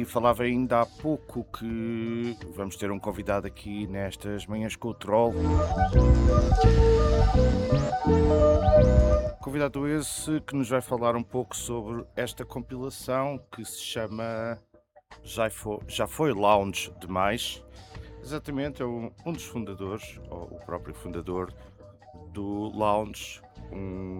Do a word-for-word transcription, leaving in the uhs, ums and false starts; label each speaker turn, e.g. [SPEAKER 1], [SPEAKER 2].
[SPEAKER 1] falava ainda há pouco que vamos ter um convidado aqui nestas manhãs com o Troll. Convidado esse que nos vai falar um pouco sobre esta compilação que se chama Já Foi, Já Foi Lounge Demais. Exatamente, é um, um dos fundadores, ou o próprio fundador do Lounge, um